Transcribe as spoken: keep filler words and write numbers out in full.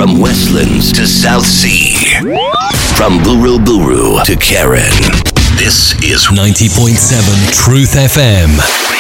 From Westlands to South Sea. From Buru Buru to Karen. This is ninety point seven Truth F M.